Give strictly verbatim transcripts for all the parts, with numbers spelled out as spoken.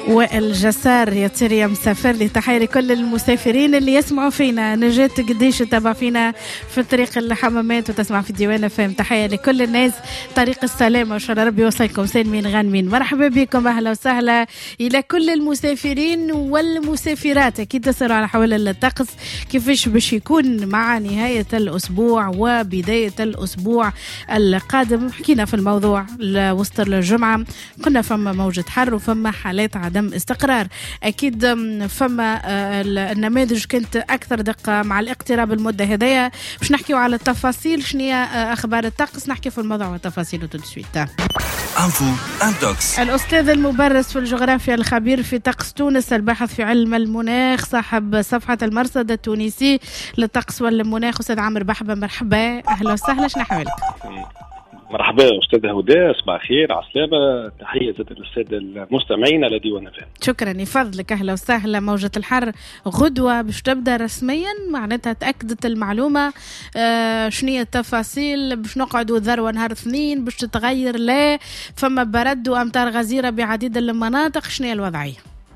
وائل جسار يطير يا مسافر لي. تحية لكل المسافرين اللي يسمعوا فينا. نجاة قديش تتابع فينا في طريق الحمامات وتسمع في الديوان فهم. تحية لكل الناس طريق السلامة وإن شاء الله ربي يوصلكم سالمين غانمين. مرحبا بكم، أهلا وسهلا إلى كل المسافرين والمسافرات. أكيد تسألوا على حوال الطقس كيفاش باش يكون مع نهاية الأسبوع وبداية الأسبوع القادم. حكينا في الموضوع وسط الجمعة، قلنا فما موجة حر وفما حالات عدم استقرار. أكيد فما النماذج كانت أكثر دقة مع الاقتراب المدة هدايا. باش نحكيو على التفاصيل شنية أخبار الطقس، نحكي في الموضوع والتفاصيل وتدسويت. انفو انتوكس. الأستاذ المبرز في الجغرافيا الخبير في طقس تونس، الباحث في علم المناخ، صاحب صفحة المرصد التونسي للطقس والمناخ، أستاذ عامر بحبة. مرحبا، أهلا وسهلا، شنو حوالك؟ مرحبا أستاذ هدى، صباح خير، عسلامة، تحية للسادة المستمعين على ديوان فهم. شكرا يفضلك، أهلا وسهلا. موجة الحر غدوة باش تبدأ رسميا، معناتها تأكدت المعلومة. آه شنية التفاصيل؟ باش نقعدوا ذروة نهار اثنين باش تتغير؟ لا، فما برد وأمطار غزيرة بعديد المناطق، شنية الوضعية؟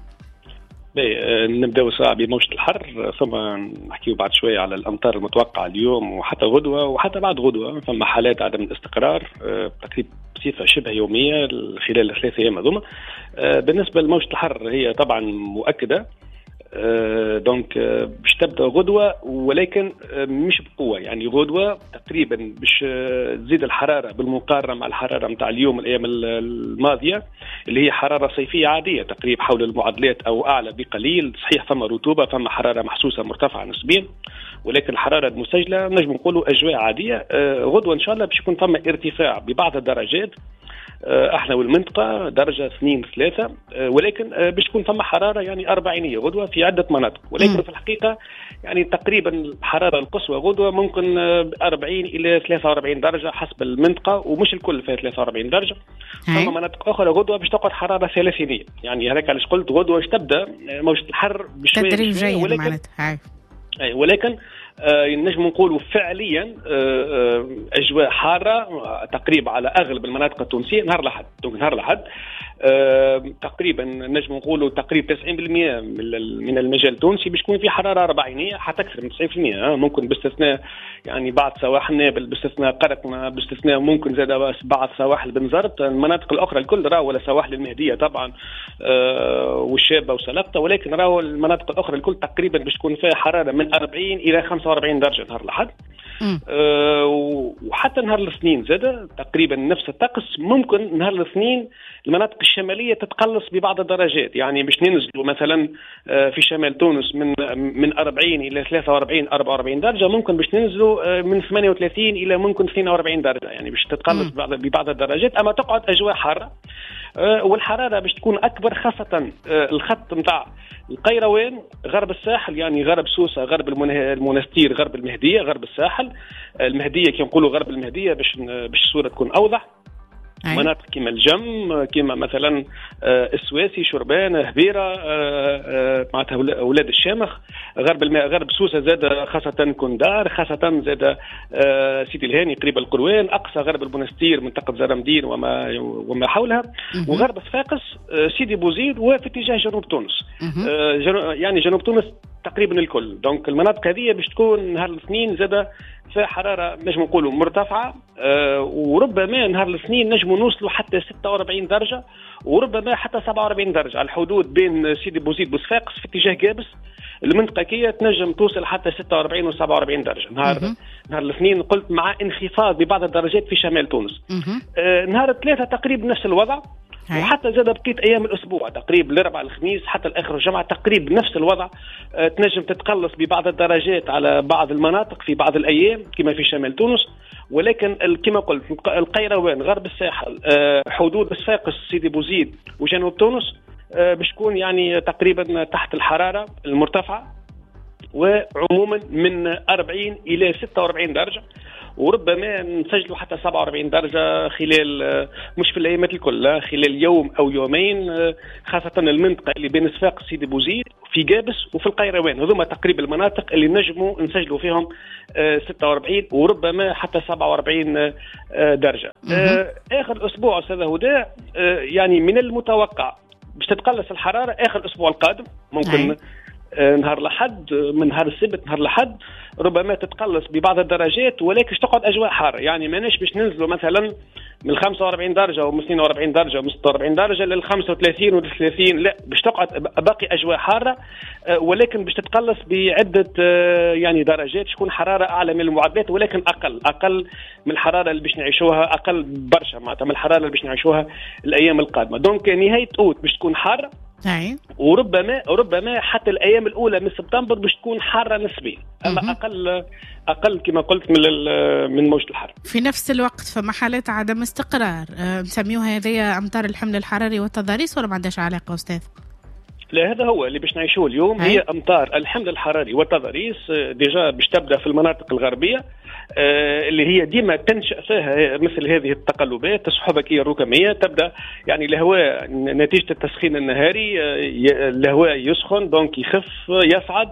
نبداو ساعة بموجة الحر، ثم نحكيو بعد شوية على الأمطار المتوقعة اليوم وحتى غدوة وحتى بعد غدوة. فما حالات عدم الاستقرار تقريبا بصفة شبه يومية خلال الثلاث أيام هذوما. بالنسبة لموجة الحر هي طبعا مؤكدة، دونك باش تبدا غدوه ولكن مش بقوه، يعني غدوه تقريبا باش تزيد الحراره بالمقارنه مع الحراره نتاع اليوم الايام الماضيه اللي هي حراره صيفيه عاديه تقريبا حول المعدلات او اعلى بقليل. صحيح فما رطوبه، فما حراره محسوسه مرتفعه نسبيا، ولكن الحراره المسجله نجم نقولوا اجواء عاديه. غدوه ان شاء الله باش يكون فما ارتفاع ببعض الدرجات احنا والمنطقه درجه اثنين ثلاثه، ولكن باش تكون ثم حراره يعني أربعينية غدوه في عده مناطق، ولكن م. في الحقيقه يعني تقريبا الحراره القصوى غدوه ممكن أربعين الى ثلاثة وأربعين درجه حسب المنطقه، ومش الكل فيها ثلاثة وأربعين درجه. ثم مناطق اخرى غدوه باش تقعد حراره ثلاثينية، يعني هذاك علاش قلت غدوه باش تبدا موجه الحر بشويه تدريجيا، ولكن اي ولكن آه نجم نقولوا فعليا آه آه اجواء حاره تقريبا على اغلب المناطق التونسيه نهار الاحد. دونك نهار الاحد آه تقريبا نجم نقولوا تقريبا تسعين بالمئة من المجال التونسي باش تكون في حراره أربعينية حتى اكثر من تسعين بالمئة. آه ممكن باستثناء يعني بعض سواحل نابل، باستثناء قرقنة، باستثناء ممكن زاد بعض سواحل بنزرت. المناطق الاخرى الكل راهو ولا سواحل المهديه طبعا آه والشابه وسلقطه، ولكن راهو المناطق الاخرى الكل تقريبا باش تكون فيها حراره من أربعين الى خمسة وأربعين درجه نهار الاحد. أه وحتى نهار الاثنين زاد تقريبا نفس الطقس. ممكن نهار الاثنين المناطق الشماليه تتقلص ببعض الدرجات، يعني باش ننزلوا مثلا في شمال تونس من من أربعين الى ثلاثة وأربعين أربعة وأربعين درجه، ممكن باش ننزلوا من ثمانية وثلاثين الى ممكن اثنين وأربعين درجه، يعني باش تتقلص ببعض الدرجات. اما تقعد اجواء حاره أه والحراره باش تكون اكبر، خاصه أه الخط نتاع القيروان غرب الساحل، يعني غرب سوسه، غرب المنستير، غرب المهديه، غرب الساحل المهديه كي نقولوا غرب المهديه باش باش الصوره تكون اوضح. أي. مناطق كما الجم، كما مثلا السواسي، شربان، هبيره، معناتها اولاد الشامخ، غرب الماء، غرب سوسه زاد، خاصه كندار، خاصه زاد سيدي الهاني قريب القروان، اقصى غرب المنستير منطقه زرمدين وما وما حولها، م- وغرب صفاقس، سيدي بوزيد، وفي اتجاه جنوب تونس. يعني جنوب تونس تقريبا الكل. دونك المناطق هذه باش تكون نهار الاثنين زاد في حراره نجم نقولوا مرتفعه، أه وربما نهار الاثنين نجموا نوصلوا حتى ستة وأربعين درجه، وربما حتى سبعة وأربعين درجه على الحدود بين سيدي بوزيد وصفاقس في اتجاه جابس. المنطقه كي تنجم توصل حتى ستة وأربعين و سبعة وأربعين درجه نهار نهار الاثنين، قلت مع انخفاض ببعض الدرجات في شمال تونس. أه نهار الثلاثه تقريبا نفس الوضع، وحتى زاد بقيت ايام الاسبوع تقريبا الاربعاء الخميس حتى الاخر الجمعه تقريبا نفس الوضع. أه تنجم تتقلص ببعض الدرجات على بعض المناطق في بعض الايام كما في شمال تونس، ولكن كما قلت القيروان، غرب الساحل، أه حدود صفاقس، سيدي بوزيد وجنوب تونس أه باش تكون يعني تقريبا تحت الحراره المرتفعه، وعموما من أربعين الى ستة وأربعين درجه، وربما نسجلوا حتى سبعة وأربعين درجة خلال مش في الأيامات الكل، خلال يوم أو يومين، خاصة المنطقة اللي بين صفاقس سيدي بوزيد في جابس وفي القيروان. هذوما تقريبا المناطق اللي نجموا نسجلوا فيهم ستة وأربعين وربما حتى سبعة وأربعين درجة. آخر أسبوع أستاذ هدى يعني من المتوقع باش تتقلص الحراره اخر الاسبوع القادم ممكن آه نهار الأحد، من نهار السبت نهار الأحد ربما تتقلص ببعض الدرجات، ولكن باش تقعد اجواء حاره. يعني ماناش باش ننزلوا مثلا من خمسة وأربعين درجه ومن اثنين وأربعين درجه ومن ستة وأربعين درجه لل خمسة وثلاثين وال ثلاثين، لا باش تقعد باقي اجواء حاره، آه ولكن باش تتقلص بعده آه يعني درجات، تكون حراره اعلى من المعدلات ولكن اقل اقل من الحراره اللي باش نعيشوها، اقل برشا معناتها من الحراره اللي باش نعيشوها الايام القادمه. دونك نهايه اوت باش تكون حاره، أي. وربما ربما حتى الايام الاولى من سبتمبر باش تكون حاره نسبيا، اما اقل اقل كما قلت من من موجه الحر. في نفس الوقت فما حالات عدم استقرار نسميوها هذه امطار الحمل الحراري والتضاريس، ولا ما عندهاش علاقه استاذ؟ لا هذا هو اللي باش نعيشوه اليوم، هي امطار الحمل الحراري والتضاريس. ديجا باش تبدا في المناطق الغربيه اللي هي ديما تنشأ فيها مثل هذه التقلبات السحابكيه الركاميه. تبدا يعني الهواء نتيجه التسخين النهاري، الهواء يسخن دونك يخف يصعد،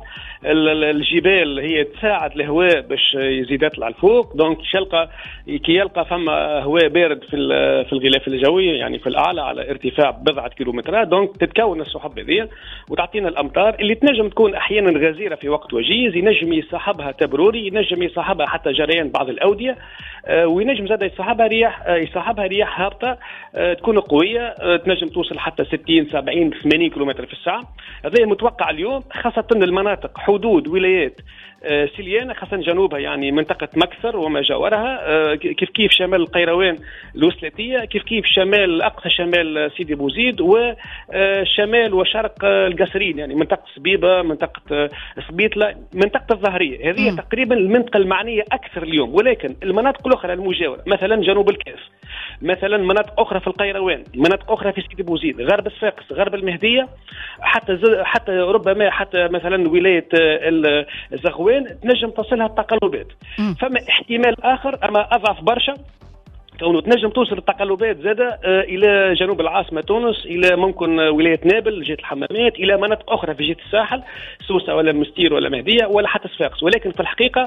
الجبال هي تساعد الهواء باش يزيد يطلع لفوق، دونك يلقى كي يلقى فما هواء بارد في في الغلاف الجوي يعني في الاعلى على ارتفاع بضعه كيلومترات، دونك تتكون السحب هذه وتعطينا الامطار اللي تنجم تكون احيانا غزيره في وقت وجيز، ينجم يصاحبها تبروري، ينجم يصاحبها حتى جريان بعض الاوديه، آه وينجم زاد يصاحبها رياح آه يصاحبها رياح هابطه آه تكون قويه، آه تنجم توصل حتى ستين سبعين ثمانين كيلومتر في الساعه. هذا متوقع اليوم خاصه المناطق حدود ولايات آه سليانه، خاصه جنوبها يعني منطقه مكثر وما جاورها، آه كيف كيف شمال القيروان الوسلاتيه، كيف كيف شمال اقصى شمال سيدي بوزيد، وشمال وشرق القصرين يعني منطقه صبيبه، منطقه سبيطله، منطقه الظهريه. هذه تقريبا المنطقه المعنيه اكثر اليوم. ولكن المناطق الاخرى المجاوره مثلا جنوب الكاف، مثلا مناطق اخرى في القيروان، مناطق اخرى في سيدي بوزيد، غرب الصفاقس، غرب المهديه، حتى حتى ربما حتى مثلا ولايه الزغوان تنجم تصلها التقلبات. فما احتمال اخر اما اضعف برشا كونه تنجم توصل التقلبات زادة الى جنوب العاصمه تونس، الى ممكن ولايه نابل جهه الحمامات، الى مناطق اخرى في جهه الساحل سوسه ولا مستير ولا مهديه ولا حتى صفاقس. ولكن في الحقيقه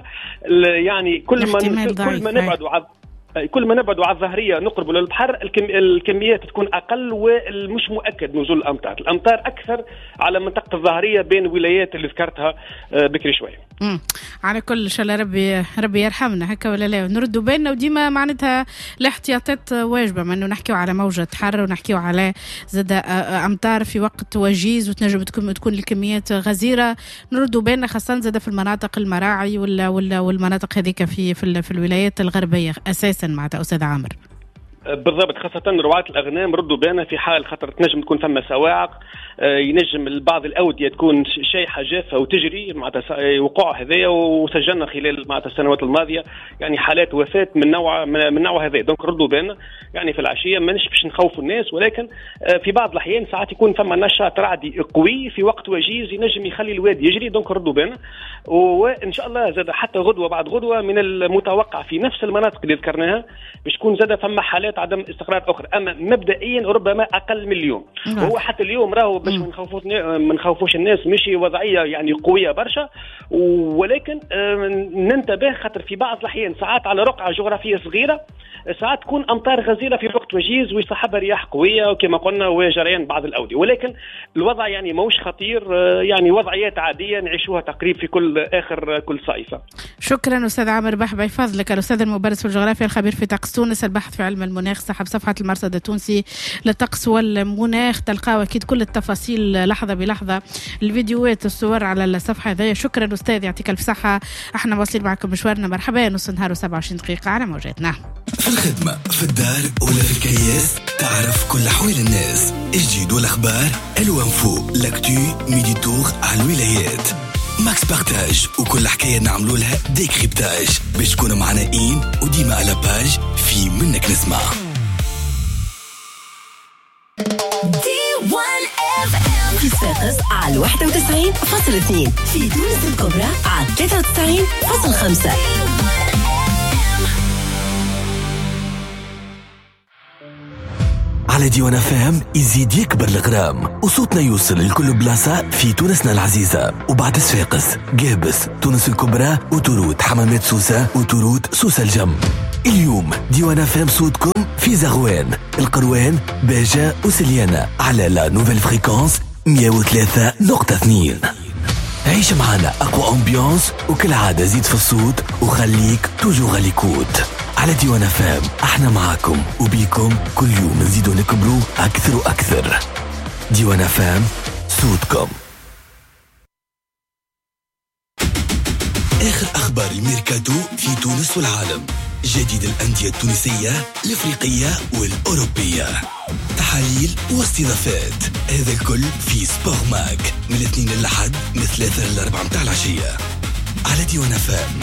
يعني كل ما كل ما نبعدوا عن كل ما نبعدوا على الظهريه نقربوا للبحر الكم... الكميات تكون اقل، والمش مؤكد نزول الامطار. الامطار اكثر على منطقه الظهريه بين ولايات اللي ذكرتها بكري شويه. امم على كل شاء ربي ربي يرحمنا هكا ولا لا، نردوا بالنا وديما معناتها الاحتياطات واجبه، ما انه نحكيو على موجه حر ونحكيو على زاد امطار في وقت وجيز وتنجم تكون تكون الكميات غزيره، نردوا بالنا خاصه زاد في المناطق المراعي ولا ولا والمناطق هذيك في في, في الولايات الغربيه اساسا معناتها استاذ عامر. بالضبط، خاصة رعاة الأغنام ردوا بالنا في حال خطر تنجم تكون فما سواعق، ينجم بعض الأودية تكون شيحة جافة وتجري معناتها وقوع هذايا، وسجلنا خلال معناتها السنوات الماضية يعني حالات وفاة من نوع من نوع هذايا. دونك ردوا بالنا يعني في العشية، مانيش باش نخوفوا الناس، ولكن في بعض الأحيان ساعات يكون فما نشاط رعدي قوي في وقت وجيز ينجم يخلي الوادي يجري. دونك ردوا بالنا، وإن شاء الله زاد حتى غدوة بعد غدوة من المتوقع في نفس المناطق اللي ذكرناها باش تكون زاد فما حالات عدم استقرار اخرى، اما مبدئيا ربما اقل من اليوم. وهو حتى اليوم راهو باش ما نخوفوش ما نخوفوش الناس، ماشي وضعيه يعني قويه برشا، ولكن ننتبه خاطر في بعض الاحيان ساعات على رقعه جغرافيه صغيره ساعات تكون امطار غزيره في وقت وجيز ويصاحبها رياح قويه وكما قلنا وجريان بعض الاوديه، ولكن الوضع يعني موش خطير، يعني وضعيات عاديه نعيشوها تقريبا في كل اخر كل صيفه. شكرا استاذ عامر بحبي فضلك، الاستاذ المبرز في الجغرافيا الخبير في طقس تونس، الباحث في علم المناخ، صاحب صفحه المرصد التونسي للطقس والمناخ. تلقاو اكيد كل التفاصيل لحظه بلحظه، الفيديوهات الصور على الصفحه هذه. شكرا استاذ، يعطيك الف صحه. احنا واصلين معكم مشوارنا. مرحبا، نص نهار وسبعة وعشرين دقيقه على موجاتنا. في الخدمه، في الدار ولا في الكياس، تعرف كل احوال الناس، الجديد والاخبار، الوانفو لاكتو ميدي تور على الولايات. ماكس بارتاج، وكل حكايه نعملوا لها ديكريبتاج باش تكونوا معنا إين وديما على باج في منك نسمع. دي وان اف ام في صفاقس على واحد وتسعين فاصل اثنين، في تونس الكبرى على ثلاثة وتسعين فاصل خمسة. على ديوان فام يزيد يكبر الغرام، وصوتنا يوصل لكل بلاصة في تونسنا العزيزة، وبعد صفاقس، قابس، تونس الكبرى، وتروت، حمامات سوسة، وتروت سوسة الجم. اليوم ديوان فام صوتكم في زغوان، القروان، باجة وسليانة على لا نوفيل فريكونس مية وثلاثة نقطة اثنين. عيش معنا أقوى أمبيانس وكل عادة زيد في الصوت وخليك توجو غاليكوت على ديوان فام. احنا معاكم وبيكم كل يوم نزيدو نكبرو أكثر وأكثر. ديوان فام صوتكم. آخر أخبار الميركاتو في تونس والعالم، جديد الأندية التونسية الإفريقية والأوروبية، تحاليل واستضافات، هذا الكل في سبور ماك من الاثنين للحد من الثلاثة للأربعة متاع العشية على ديوان فام.